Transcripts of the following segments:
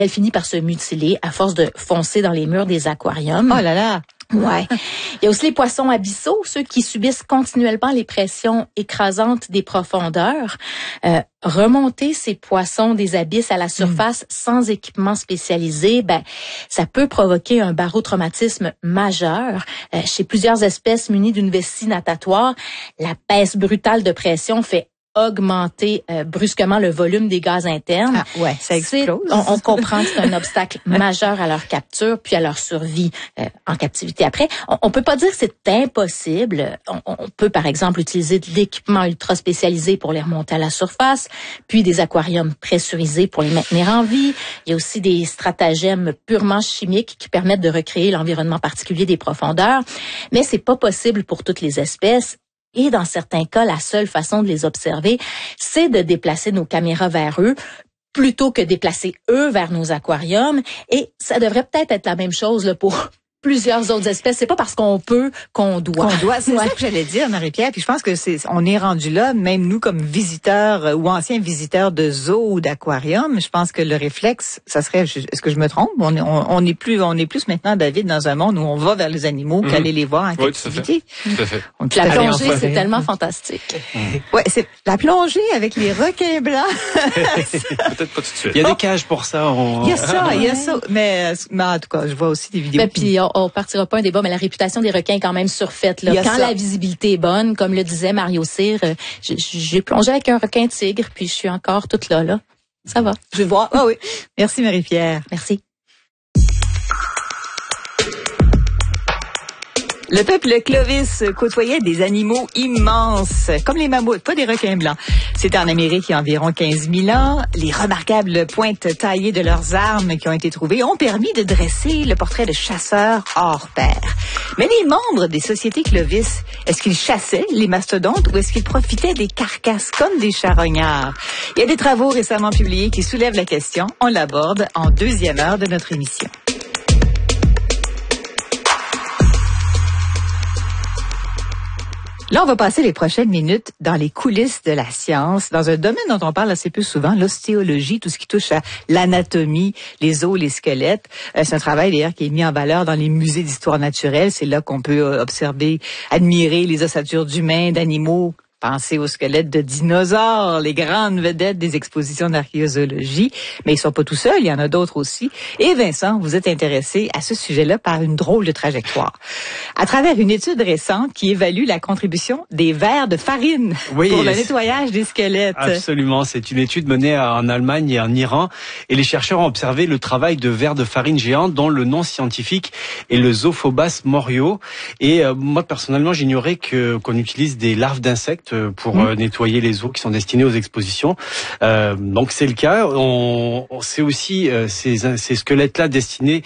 Elle finit par se mutiler à force de foncer dans les murs des aquariums. Oh là là! Ouais. Il y a aussi les poissons abyssaux, ceux qui subissent continuellement les pressions écrasantes des profondeurs. Remonter ces poissons des abysses à la surface sans équipement spécialisé, ça peut provoquer un barotraumatisme majeur. Chez plusieurs espèces munies d'une vessie natatoire, la baisse brutale de pression fait augmenter brusquement le volume des gaz internes. Ah ouais, ça explose. On comprend que c'est un obstacle majeur à leur capture puis à leur survie en captivité. Après, on peut pas dire que c'est impossible. On peut par exemple utiliser de l'équipement ultra spécialisé pour les remonter à la surface, puis des aquariums pressurisés pour les maintenir en vie. Il y a aussi des stratagèmes purement chimiques qui permettent de recréer l'environnement particulier des profondeurs, mais c'est pas possible pour toutes les espèces. Et dans certains cas, la seule façon de les observer, c'est de déplacer nos caméras vers eux plutôt que déplacer eux vers nos aquariums. Et ça devrait peut-être être la même chose là, pour plusieurs autres espèces. C'est pas parce qu'on peut qu'on doit. C'est ça que j'allais dire, Marie-Pierre. Puis je pense que on est rendu là, même nous comme visiteurs ou anciens visiteurs de zoo ou d'aquarium. Je pense que le réflexe, ça serait, est-ce que je me trompe? On est plus maintenant, David, dans un monde où on va vers les animaux qu'aller les voir en captivité. Tout à fait. La plongée, c'est tellement fantastique. Ouais, c'est la plongée avec les requins blancs. Peut-être pas tout de suite. Il y a des cages pour ça. Il y a ça. Mais en tout cas, je vois aussi des vidéos. Puis on partira pas un débat, mais la réputation des requins est quand même surfaite. Là. Quand la visibilité est bonne, comme le disait Mario Cyr, j'ai plongé avec un requin tigre, puis je suis encore toute là. Ça va. Je vois. Ah oui. Merci Marie-Pierre. Merci. Le peuple Clovis côtoyait des animaux immenses, comme les mammouths, pas des requins blancs. C'était en Amérique il y a environ 15 000 ans. Les remarquables pointes taillées de leurs armes qui ont été trouvées ont permis de dresser le portrait de chasseurs hors pair. Mais les membres des sociétés Clovis, est-ce qu'ils chassaient les mastodontes ou est-ce qu'ils profitaient des carcasses comme des charognards? Il y a des travaux récemment publiés qui soulèvent la question. On l'aborde en deuxième heure de notre émission. Là, on va passer les prochaines minutes dans les coulisses de la science, dans un domaine dont on parle assez peu souvent, l'ostéologie, tout ce qui touche à l'anatomie, les os, les squelettes. C'est un travail d'ailleurs qui est mis en valeur dans les musées d'histoire naturelle. C'est là qu'on peut observer, admirer les ossatures d'humains, d'animaux. Pensez aux squelettes de dinosaures, les grandes vedettes des expositions d'archéozoologie. Mais ils sont pas tout seuls, il y en a d'autres aussi. Et Vincent, vous êtes intéressé à ce sujet-là par une drôle de trajectoire. À travers une étude récente qui évalue la contribution des vers de farine pour le nettoyage des squelettes. Absolument, c'est une étude menée en Allemagne et en Iran. Et les chercheurs ont observé le travail de vers de farine géants dont le nom scientifique est le Zophobas morio. Et moi, personnellement, j'ignorais qu'on utilise des larves d'insectes pour nettoyer les os qui sont destinés aux expositions. Donc c'est le cas. C'est aussi ces squelettes-là destinés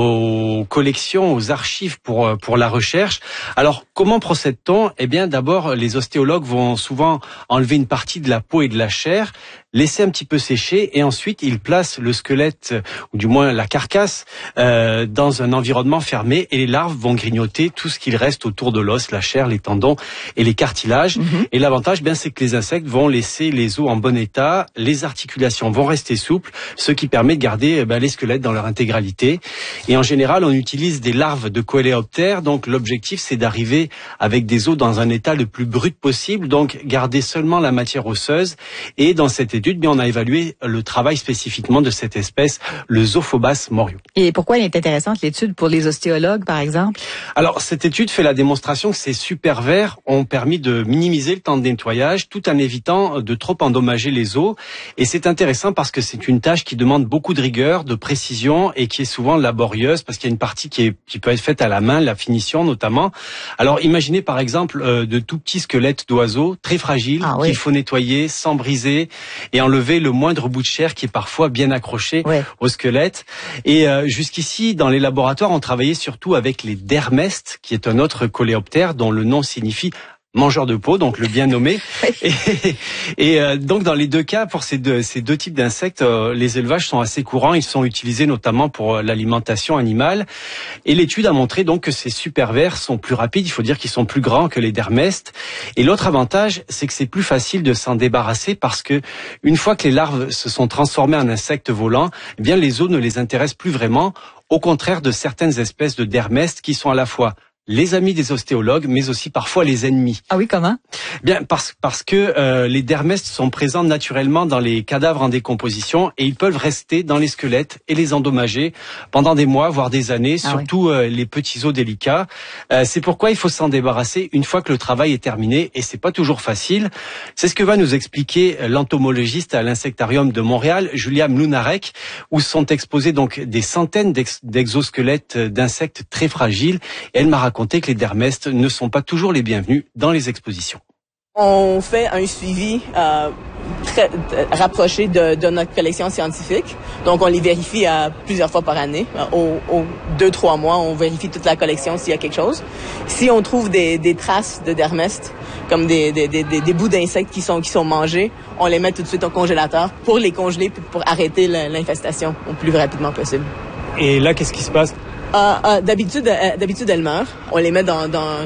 aux collections, aux archives pour la recherche. Alors comment procède-t-on? Eh bien d'abord les ostéologues vont souvent enlever une partie de la peau et de la chair, laisser un petit peu sécher et ensuite ils placent le squelette ou du moins la carcasse dans un environnement fermé et les larves vont grignoter tout ce qu'il reste autour de l'os, la chair, les tendons et les cartilages. Et l'avantage, c'est que les insectes vont laisser les os en bon état, les articulations vont rester souples, ce qui permet de garder les squelettes dans leur intégralité. Et en général, on utilise des larves de coléoptères, donc l'objectif c'est d'arriver avec des os dans un état le plus brut possible, donc garder seulement la matière osseuse. Et dans cette étude, on a évalué le travail spécifiquement de cette espèce, le Zophobas morio. Et pourquoi elle est intéressante, l'étude, pour les ostéologues, par exemple? Alors, cette étude fait la démonstration que ces super vers ont permis de minimiser le temps de nettoyage tout en évitant de trop endommager les os. Et c'est intéressant parce que c'est une tâche qui demande beaucoup de rigueur, de précision et qui est souvent laborieuse parce qu'il y a une partie qui peut être faite à la main, la finition notamment. Alors, imaginez par exemple de tout petits squelettes d'oiseaux très fragiles qu'il faut nettoyer sans briser et enlever le moindre bout de chair qui est parfois bien accroché au squelette. Et jusqu'ici, dans les laboratoires, on travaillait surtout avec les dermestes, qui est un autre coléoptère dont le nom signifie mangeur de peau, donc le bien nommé. Et donc dans les deux cas, pour ces deux types d'insectes, les élevages sont assez courants. Ils sont utilisés notamment pour l'alimentation animale. Et l'étude a montré donc que ces super vers sont plus rapides. Il faut dire qu'ils sont plus grands que les dermestes. Et l'autre avantage, c'est que c'est plus facile de s'en débarrasser parce que une fois que les larves se sont transformées en insectes volants, eh bien les os ne les intéressent plus vraiment. Au contraire de certaines espèces de dermestes qui sont à la fois les amis des ostéologues, mais aussi parfois les ennemis. Ah oui, comment? Bien, parce que les dermestes sont présents naturellement dans les cadavres en décomposition et ils peuvent rester dans les squelettes et les endommager pendant des mois, voire des années, surtout les petits os délicats. C'est pourquoi il faut s'en débarrasser une fois que le travail est terminé et c'est pas toujours facile. C'est ce que va nous expliquer l'entomologiste à l'Insectarium de Montréal, Julia Mlounarek, où sont exposés donc des centaines d'exosquelettes d'insectes très fragiles. Et elle m'a raconté que les dermestes ne sont pas toujours les bienvenus dans les expositions. On fait un suivi très rapproché de notre collection scientifique. Donc, on les vérifie plusieurs fois par année. Au 2-3 mois, on vérifie toute la collection s'il y a quelque chose. Si on trouve des traces de dermestes, comme des bouts d'insectes qui sont mangés, on les met tout de suite au congélateur pour les congeler, pour arrêter l'infestation au plus rapidement possible. Et là, qu'est-ce qui se passe? D'habitude, elles meurent. On les met dans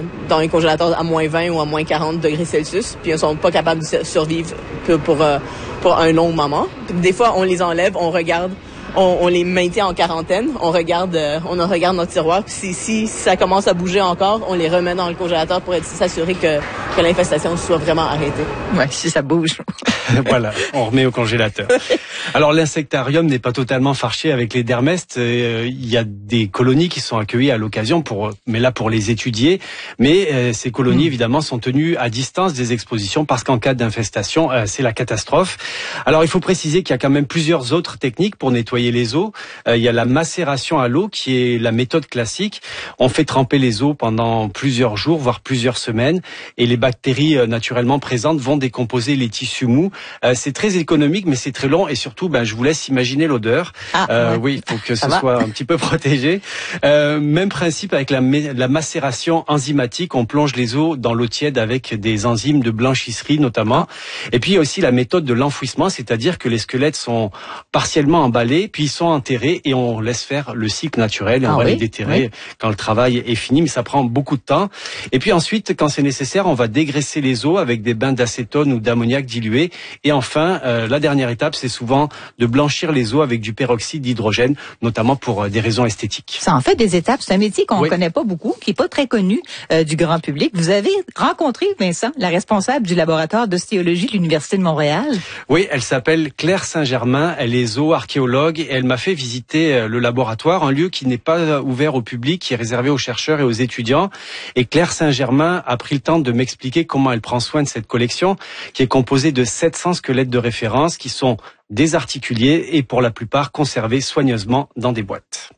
un congélateur à moins 20 ou à moins 40 degrés Celsius, puis elles sont pas capables de survivre que pour un long moment. Des fois, on les enlève, on regarde, on les maintient en quarantaine, on regarde notre tiroir, puis si ça commence à bouger encore, on les remet dans le congélateur pour s'assurer que l'infestation soit vraiment arrêtée. Ouais, si ça bouge. Voilà, on remet au congélateur. Alors l'insectarium n'est pas totalement fâché avec les dermestes. Il y a des colonies qui sont accueillies à l'occasion pour les étudier. Mais ces colonies évidemment sont tenues à distance des expositions parce qu'en cas d'infestation, c'est la catastrophe. Alors il faut préciser qu'il y a quand même plusieurs autres techniques pour nettoyer les os. Il y a la macération à l'eau qui est la méthode classique. On fait tremper les os pendant plusieurs jours, voire plusieurs semaines, et les bactéries naturellement présentes vont décomposer les tissus mous. C'est très économique, mais c'est très long et surtout, je vous laisse imaginer l'odeur. Oui, il faut que ce soit un petit peu protégé. Même principe avec la macération enzymatique. On plonge les os dans l'eau tiède avec des enzymes de blanchisserie notamment. Et puis aussi la méthode de l'enfouissement, c'est-à-dire que les squelettes sont partiellement emballés, puis ils sont enterrés et on laisse faire le cycle naturel et on va les déterrer quand le travail est fini, mais ça prend beaucoup de temps. Et puis ensuite, quand c'est nécessaire, on va dégraisser les os avec des bains d'acétone ou d'ammoniac dilué. Et enfin, la dernière étape, c'est souvent de blanchir les os avec du peroxyde d'hydrogène, notamment pour des raisons esthétiques. Ça en fait des étapes. C'est un métier qu'on ne connaît pas beaucoup, qui est pas très connu du grand public. Vous avez rencontré, Vincent, la responsable du laboratoire d'ostéologie de l'Université de Montréal. Oui, elle s'appelle Claire Saint-Germain. Elle est zooarchéologue et elle m'a fait visiter le laboratoire, un lieu qui n'est pas ouvert au public, qui est réservé aux chercheurs et aux étudiants. Et Claire Saint-Germain a pris le temps de m'expliquer comment elle prend soin de cette collection, qui est composée de 700 squelettes de référence qui sont désarticulés et pour la plupart conservés soigneusement dans des boîtes.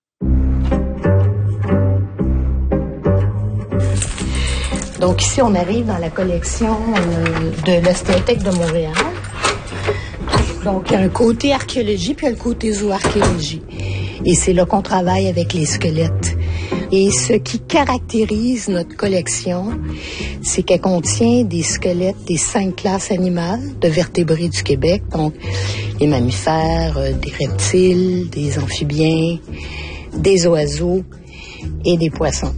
Donc ici, on arrive dans la collection de l'Ostéothèque de Montréal. Donc, il y a un côté archéologie, puis il y a le côté zooarchéologie. Et c'est là qu'on travaille avec les squelettes. Et ce qui caractérise notre collection, c'est qu'elle contient des squelettes des 5 classes animales de vertébrés du Québec. Donc, les mammifères, des reptiles, des amphibiens, des oiseaux et des poissons.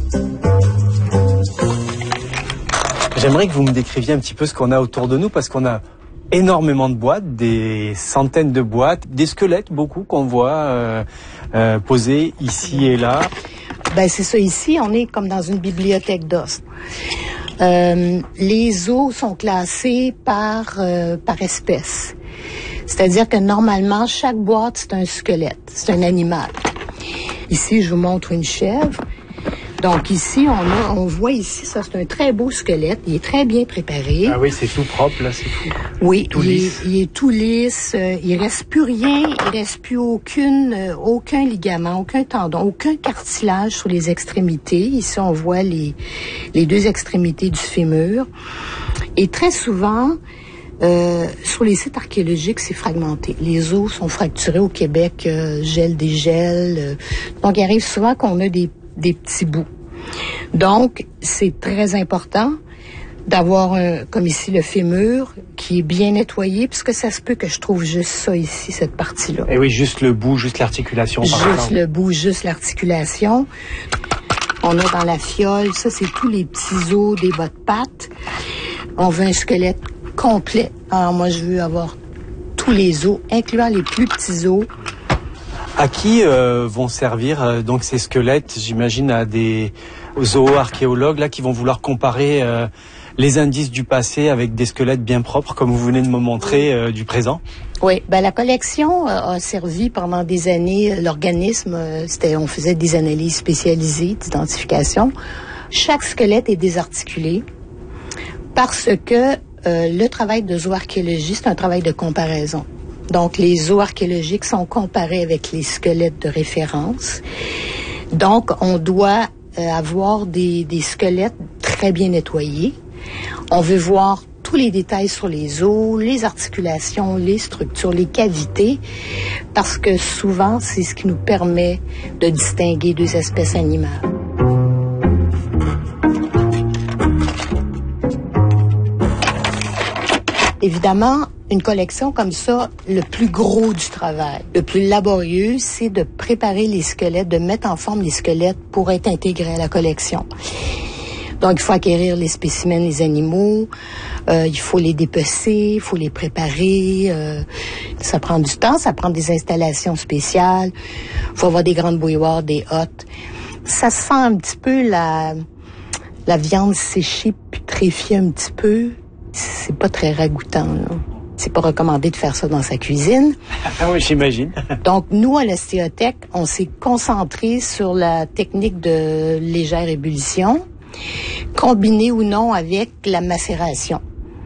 J'aimerais que vous me décriviez un petit peu ce qu'on a autour de nous, parce qu'on a énormément de boîtes, des centaines de boîtes, des squelettes, beaucoup qu'on voit posés ici et là. C'est ça, ici, on est comme dans une bibliothèque d'os. Les os sont classés par espèce. C'est-à-dire que normalement, chaque boîte, c'est un squelette, c'est un animal. Ici, je vous montre une chèvre. Donc ici, on voit ici, ça c'est un très beau squelette. Il est très bien préparé. Ah oui, c'est tout propre, là, c'est fou. Oui, il est tout lisse. Il reste plus rien. Il reste plus aucun ligament, aucun tendon, aucun cartilage sur les extrémités. Ici, on voit les 2 extrémités du fémur. Et très souvent, sur les sites archéologiques, c'est fragmenté. Les os sont fracturés au Québec, gel des gels. Donc, il arrive souvent qu'on a des petits bouts. Donc, c'est très important d'avoir, comme ici, le fémur qui est bien nettoyé, puisque ça se peut que je trouve juste ça ici, cette partie-là. Et oui, juste le bout, juste l'articulation. Juste le bout, juste l'articulation. On a dans la fiole, ça, c'est tous les petits os des bas de pattes. On veut un squelette complet. Alors, moi, je veux avoir tous les os, incluant les plus petits os. À qui vont servir donc ces squelettes? J'imagine à des zooarchéologues là qui vont vouloir comparer les indices du passé avec des squelettes bien propres, comme vous venez de me montrer du présent. Oui, ben la collection a servi pendant des années. L'organisme, on faisait des analyses spécialisées d'identification. Chaque squelette est désarticulé parce que le travail de zooarchéologie, c'est un travail de comparaison. Donc, les zooarchéologiques sont comparés avec les squelettes de référence. Donc, on doit avoir des squelettes très bien nettoyés. On veut voir tous les détails sur les os, les articulations, les structures, les cavités, parce que souvent, c'est ce qui nous permet de distinguer deux espèces animales. Évidemment, une collection comme ça, le plus gros du travail, le plus laborieux, c'est de préparer les squelettes, de mettre en forme les squelettes pour être intégrés à la collection. Donc, il faut acquérir les spécimens des animaux, il faut les dépecer, il faut les préparer. Ça prend du temps, ça prend des installations spéciales. Il faut avoir des grandes bouilloires, des hottes. Ça sent un petit peu la viande séchée, putréfiée un petit peu. C'est pas très ragoûtant, là. C'est pas recommandé de faire ça dans sa cuisine. Ah oui, j'imagine. Donc, nous, à l'ostéothèque, on s'est concentré sur la technique de légère ébullition, combinée ou non avec la macération.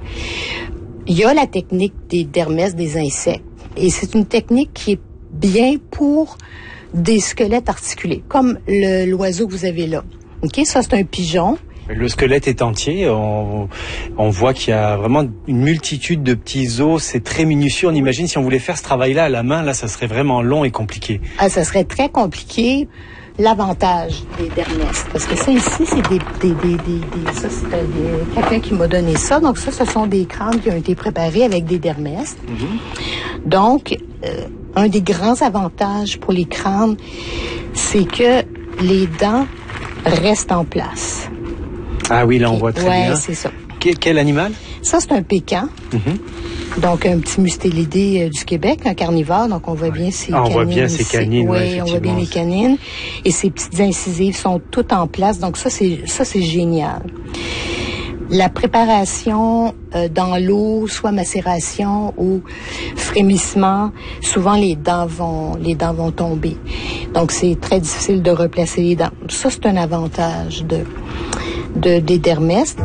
Il y a la technique des dermès des insectes. Et c'est une technique qui est bien pour des squelettes articulés, comme l'oiseau que vous avez là. OK? Ça, c'est un pigeon. Le squelette est entier, on voit qu'il y a vraiment une multitude de petits os, c'est très minutieux. On imagine si on voulait faire ce travail-là à la main, là, ça serait vraiment long et compliqué. Ah, ça serait très compliqué. L'avantage des dermès, parce que ça ici, c'est ça, c'est quelqu'un qui m'a donné ça. Donc ça, ce sont des crânes qui ont été préparés avec des dermès. Mm-hmm. Donc, un des grands avantages pour les crânes, c'est que les dents restent en place. Ah oui, là, on voit très bien. Ouais, c'est ça. Quel animal? Ça, c'est un pécan. Mm-hmm. Donc, un petit mustélidé du Québec, un carnivore. Donc, on voit bien ses canines. On voit bien ses canines, oui, on voit bien les canines. Et ses petites incisives sont toutes en place. Donc, ça, c'est génial. La préparation dans l'eau, soit macération ou frémissement, souvent les dents vont tomber. Donc, c'est très difficile de replacer les dents. Ça, c'est un avantage des dermès.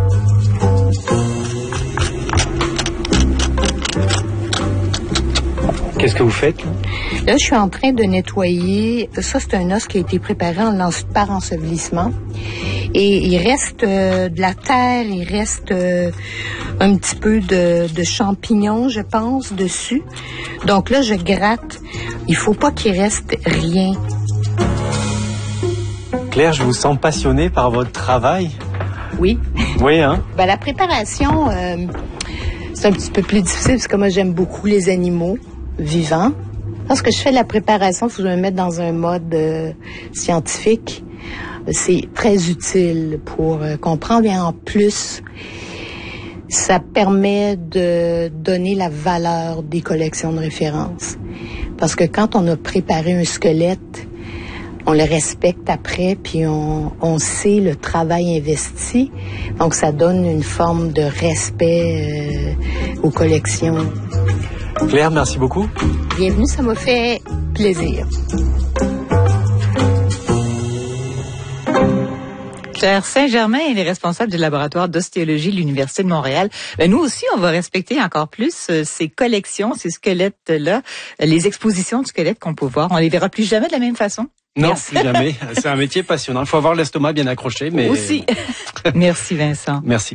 Qu'est-ce que vous faites? Là, je suis en train de nettoyer. Ça, c'est un os qui a été préparé par ensevelissement. Et il reste de la terre, il reste un petit peu de champignons, je pense, dessus. Donc là, je gratte. Il faut pas qu'il reste rien. Claire, je vous sens passionnée par votre travail. Oui. Oui, hein? Ben, la préparation, c'est un petit peu plus difficile parce que moi, j'aime beaucoup les animaux vivants. Lorsque je fais la préparation, il faut que je me mette dans un mode scientifique. C'est très utile pour comprendre. Et en plus, ça permet de donner la valeur des collections de référence. Parce que quand on a préparé un squelette, on le respecte après, puis on sait le travail investi. Donc, ça donne une forme de respect aux collections. Claire, merci beaucoup. Bienvenue, ça m'a fait plaisir. Claire Saint-Germain, elle est responsable du laboratoire d'ostéologie de l'Université de Montréal. Ben, nous aussi, on va respecter encore plus ces collections, ces squelettes-là, les expositions de squelettes qu'on peut voir. On les verra plus jamais de la même façon. Non, plus jamais. C'est un métier passionnant. Il faut avoir l'estomac bien accroché, mais... Aussi. Merci, Vincent. Merci.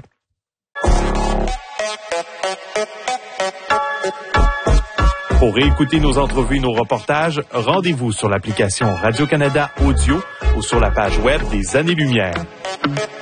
Pour réécouter nos entrevues, nos reportages, rendez-vous sur l'application Radio-Canada Audio ou sur la page web des Années-Lumière.